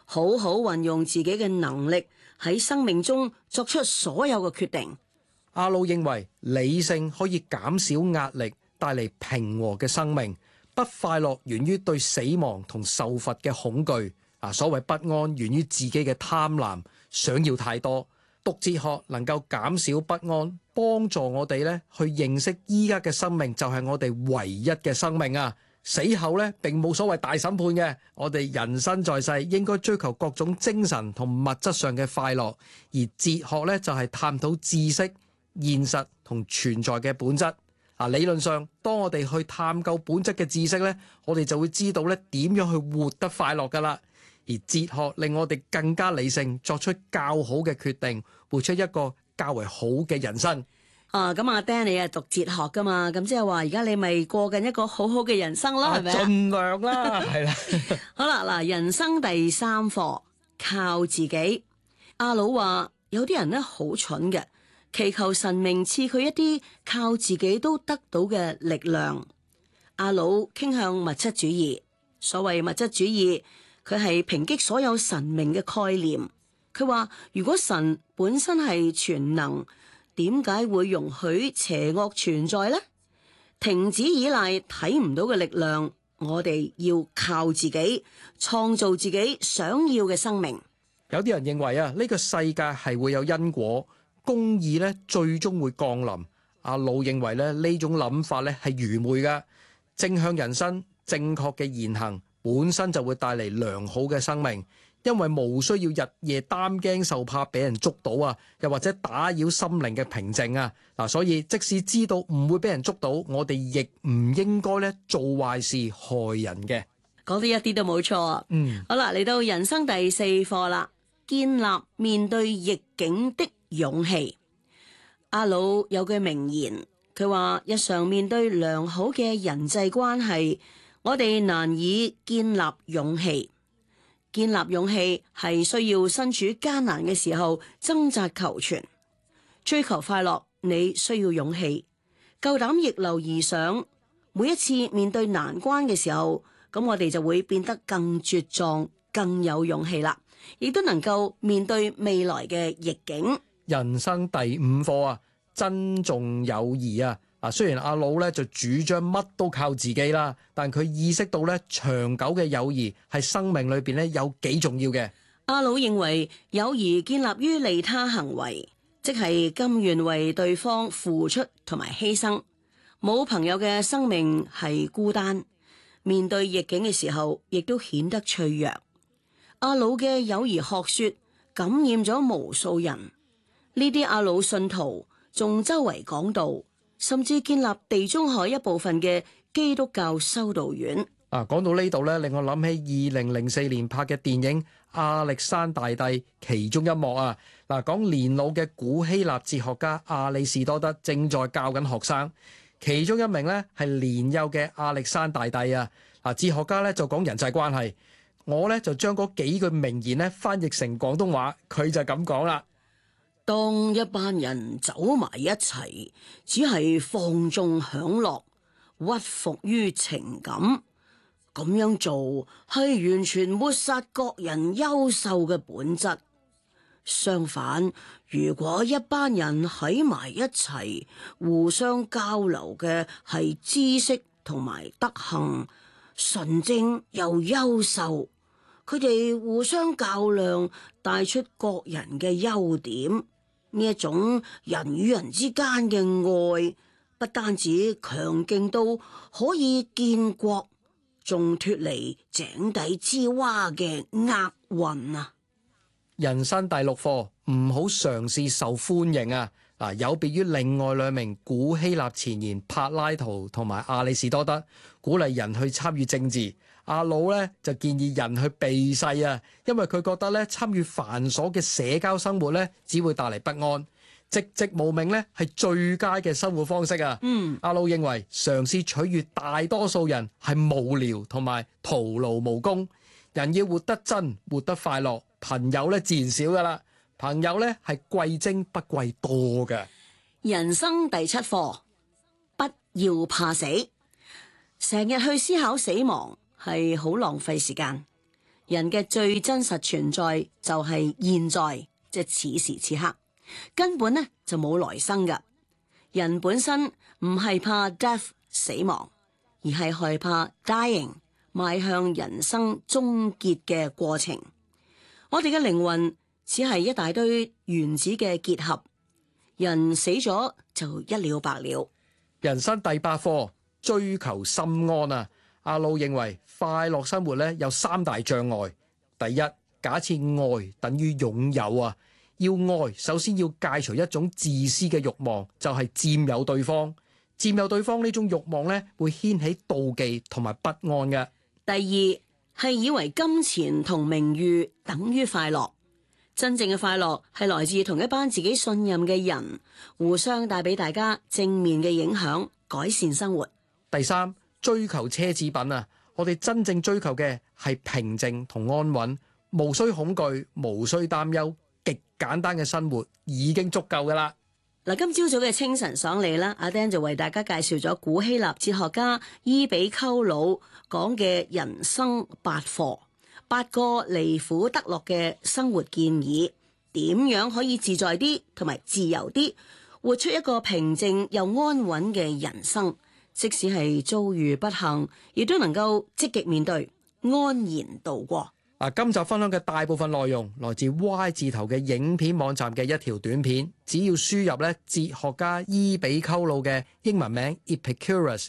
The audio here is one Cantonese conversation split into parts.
好好運用自己嘅能力喺生命中作出所有嘅決定。 阿魯認為理性可以減少壓力，帶嚟平和嘅生命。不快樂源於對死亡同受罰嘅恐懼。所謂不安源於自己嘅貪婪，想要太多。讀哲學能夠減少不安，幫助我哋咧去認識依家嘅生命就係我哋唯一嘅生命啊！死後咧並冇所謂大審判嘅，我哋人生在世應該追求各種精神同物質上嘅快樂，而哲學咧就係探討知識、現實同存在嘅本質。理論上，當我哋去探究本質嘅知識咧，我哋就會知道咧點樣去活得快樂噶啦。而哲學令我哋更加理性，作出較好嘅決定，活出一個較為好嘅人生。 咁阿 Dan 你係讀哲學噶嘛？咁即係話而家你咪過緊一個好好嘅人生啦，係咪？ 盡量啦，係啦。 好啦，嗱，人生第3課，靠自己。阿魯話有啲人咧好蠢嘅，祈求神明賜佢一啲靠自己都得到嘅力量。阿魯傾向物質主義，所謂物質主義，佢係抨擊所有神明嘅概念。佢話如果神本身係全能，點解會容許邪惡存在呢？停止依賴睇唔到嘅力量，我哋要靠自己創造自己想要嘅生命。 有啲人認為呢個世界係會有因果，公義咧最終會降臨。阿魯認為咧呢種諗法咧係愚昧嘅。正向人生，正確嘅言行本身就會帶嚟良好嘅生命，因為無需要日夜擔驚受怕俾人捉到啊，又或者打擾心靈嘅平靜啊。所以即使知道唔會俾人捉到，我哋亦唔應該咧做壞事害人嘅。 講得一啲都冇錯啊。好啦，嚟到人生第4課啦，建立面對逆境的勇氣。阿魯有句名言，佢話日常面對良好嘅人際關係，我哋難以建立勇氣。建立勇氣係需要身處艱難嘅時候掙扎求存。追求快樂，你需要勇氣，夠膽逆流而上。每一次面對難關嘅時候，咁我哋就會變得更倔壯，更有勇氣啦，亦都能夠面對未來嘅逆境。 人生第5課珍重友誼啊！雖然阿魯咧就主張乜都靠自己啦，但佢意識到咧長久嘅友誼係生命裏邊咧有幾重要嘅。 阿魯認為友誼建立於利他行為，即係甘願為對方付出同埋犧牲。冇朋友嘅生命係孤單，面對逆境嘅時候亦都顯得脆弱。阿魯嘅友誼學說感染咗無數人，呢啲阿魯信徒仲周圍講道，甚至建立地中海一部分嘅基督教修道院。 講到呢度咧，令我諗起2004年拍嘅電影《亞歷山大帝》其中一幕啊。講年老嘅古希臘哲學家亞里士多德正在教緊學生，其中一名咧係年幼嘅亞歷山大帝啊。哲學家咧就講人際關係，我咧就將嗰幾句名言咧翻譯成廣東話，佢就咁講啦。 當一班人走埋一齊，只係放縱享樂，屈服於情感，咁樣做係完全抹殺各人優秀嘅本質。相反，如果一班人喺埋一齊，互相交流嘅係知識同埋德行，純正又優秀，佢哋互相較量，帶出各人嘅優點。呢一種人與人之間嘅愛，不單止強勁到可以建國，仲脫離井底之蛙嘅厄運啊！ 人生第6課，唔好嘗試受歡迎啊！有別於另外2名古希臘前賢柏拉圖同埋亞里士多德，鼓勵人去參與政治。阿魯咧就建議人去避世啊，因為佢覺得咧參與繁瑣嘅社交生活咧，只會帶嚟不安。寂寂無名咧係最佳嘅生活方式啊！阿魯認為嘗試取悅大多數人係無聊同埋徒勞無功。人要活得真，活得快樂，朋友咧自然少噶啦。朋友咧係貴精不貴多嘅。 人生第7課，不要怕死。成日去思考死亡係好浪費時間。 人嘅最真實存在就係現在，即係此時此刻，根本呢就冇來生㗎。人本身唔係怕 death 死亡，而係害怕 dying 邁向人生終結嘅過程。我哋嘅靈魂只係一大堆原子嘅結合，人死咗就一了百了。 人生第8課，追求心安啊！阿路認為快樂生活咧有3大障礙。第一，假設愛等於擁有啊，要愛首先要戒除一種自私嘅慾望，就係佔有對方。佔有對方呢種慾望咧，會掀起妒忌同埋不安嘅。 第二係以為金錢同名譽等於快樂，真正嘅快樂係來自同一班自己信任嘅人，互相帶俾大家正面嘅影響，改善生活。 第三，追求奢侈品啊，我哋真正追求嘅係平靜同安穩，無需恐懼，無需擔憂，極簡單嘅生活已經足夠噶啦。 嗱，今朝早嘅清晨爽利啦，阿 Dan 就為大家介紹咗古希臘哲學家伊比鳩魯講嘅人生8課，8個離苦得樂嘅生活建議，點樣可以自在啲同埋自由啲，活出一個平靜又安穩嘅人生，即使係遭遇不幸，亦都能夠積極面對，安然度過。 今集分享嘅大部分內容來自 Y 字頭嘅影片網站嘅一條短片，只要輸入咧哲學家伊比鳩魯嘅英文名 Epicurus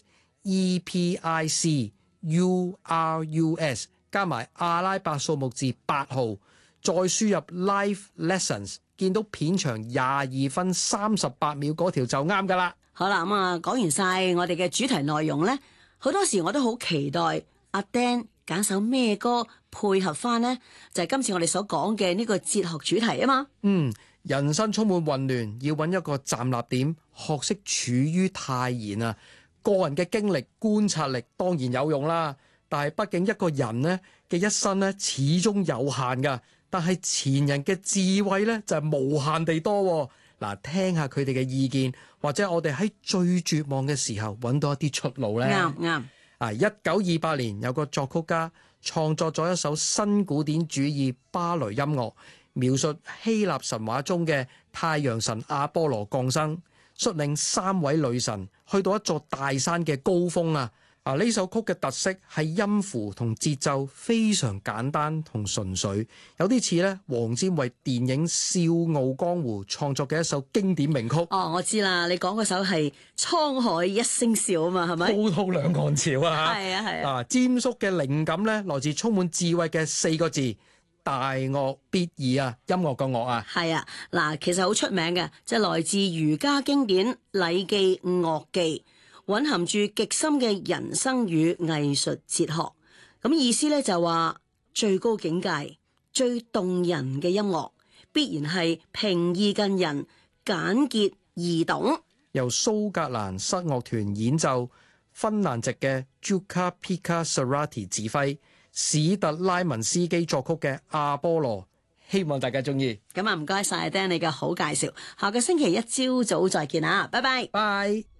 EPICURUS 加埋阿拉伯數目字8號，再輸入 Life Lessons， 見到片長22分38秒嗰條就啱噶啦。 好啦，講完晒我哋嘅主題內容呢，好多時我都好期待阿 Dan 揀首咩歌配合翻呢？就係今次我哋所講嘅呢個哲學主題啊嘛。 人生充滿混亂，要揾一個站立點，學識處於泰然啊。個人嘅經歷、觀察力當然有用啦，但係畢竟一個人呢嘅一生呢始終有限噶。但係前人嘅智慧呢就係無限地多。嗱，聽下佢哋嘅意見，或者我哋喺最絕望嘅時候揾到一啲出路呢。 啱。 1928年有個作曲家創作咗一首新古典主義芭蕾音樂，描述希臘神話中嘅太陽神阿波羅降生，率領3位女神去到一座大山嘅高峰啊！呢首曲嘅特色係音符同節奏非常簡單同純粹，有啲似咧黃霑為電影《笑傲江湖》創作嘅一首經典名曲。 哦，我知啦，你講嗰首係滄海一聲笑啊嘛，係咪？ 滔滔兩岸潮啊！ 係啊。 霑叔嘅靈感咧來自充滿智慧嘅4個字：大樂必易啊！音樂個樂啊！ 係啊，嗱，其實好出名嘅，即係來自儒家經典《禮記·樂記》。蘊含住極深嘅人生與藝術哲學，咁意思咧就話最高境界、最動人嘅音樂，必然係平易近人、簡潔易懂。 由蘇格蘭室樂團演奏，芬蘭籍嘅 Jukka-Pekka Sarati 指揮，史特拉文斯基作曲嘅《阿波羅》，希望大家中意。 咁唔該晒 Dan 你嘅好介紹，下個星期一朝早再見啊，拜拜。 拜。